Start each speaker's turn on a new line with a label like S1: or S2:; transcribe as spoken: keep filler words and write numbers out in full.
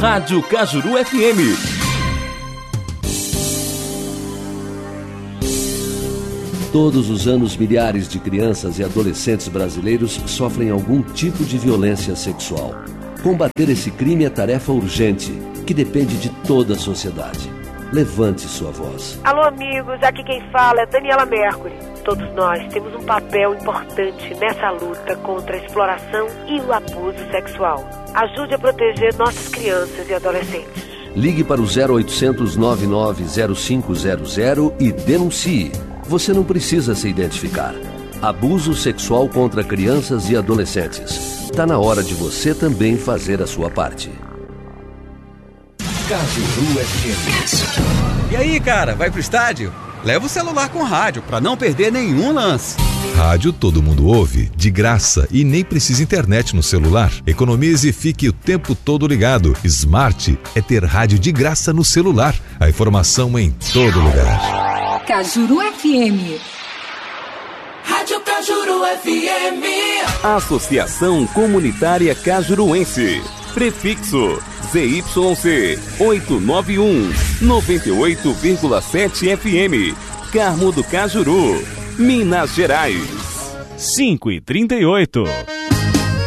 S1: Rádio Cajuru F M.
S2: Todos os anos, milhares de crianças e adolescentes brasileiros sofrem algum tipo de violência sexual. Combater esse crime é tarefa urgente, que depende de toda a sociedade. Levante sua voz.
S3: Alô, amigos, aqui quem fala é Daniela Mercury. Todos nós temos um papel importante nessa luta contra a exploração e o abuso sexual. Ajude a proteger nossas crianças e adolescentes.
S2: Ligue para o zero oitocentos, nove nove zero cinco zero zero e denuncie. Você não precisa se identificar. Abuso sexual contra crianças e adolescentes. Está na hora de você também fazer a sua parte.
S4: Cajuru F M.
S5: E aí, cara, vai pro estádio? Leva o celular com rádio pra não perder nenhum lance.
S6: Rádio todo mundo ouve, de graça e nem precisa internet no celular. Economize e fique o tempo todo ligado. Smart é ter rádio de graça no celular. A informação em todo lugar.
S7: Cajuru F M.
S4: Rádio Cajuru F M.
S1: Associação Comunitária Cajuruense. Prefixo Z Y C oitocentos e noventa e um, noventa e oito vírgula sete F M. Carmo do Cajuru, Minas Gerais.
S8: cinco e trinta e oito.